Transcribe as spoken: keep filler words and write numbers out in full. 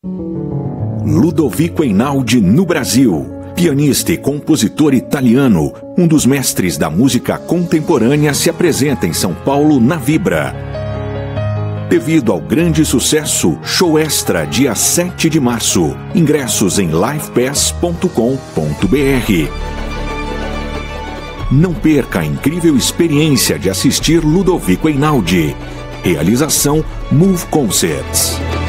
Ludovico Einaudi no Brasil. Pianista e compositor italiano, um dos mestres da música contemporânea, se apresenta em São Paulo na Vibra. Devido ao grande sucesso, show extra dia sete de março. Ingressos em live pass ponto com ponto br. Não perca a incrível experiência de assistir Ludovico Einaudi. Realização Move Concerts.